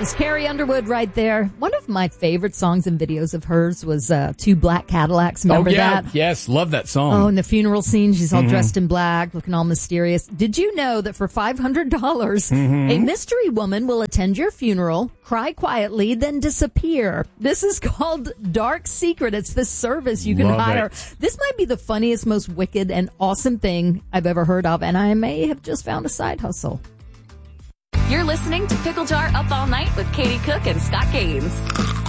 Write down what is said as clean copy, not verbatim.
It's Carrie Underwood right there. One of my favorite songs and videos of hers was Two Black Cadillacs. Remember that? Yes, love that song. Oh, in the funeral scene, she's all dressed in black, looking all mysterious. Did you know that for $500, a mystery woman will attend your funeral, cry quietly, then disappear? This is called Dark Secret. It's this service you can hire. This might be the funniest, most wicked, and awesome thing I've ever heard of, and I may have just found a side hustle. You're listening to Pickle Jar Up All Night with Katie Cook and Scott Gaines.